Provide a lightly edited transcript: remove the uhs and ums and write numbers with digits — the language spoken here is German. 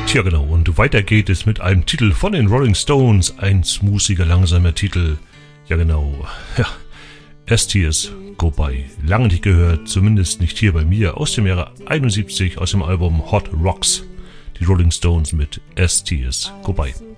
Tja genau, und weiter geht es mit einem Titel von den Rolling Stones, ein smoothiger, langsamer Titel. Ja genau, ja, As Tears Go By. Lange nicht gehört, zumindest nicht hier bei mir, aus dem Jahre 71, aus dem Album Hot Rocks. Die Rolling Stones mit As Tears Go By.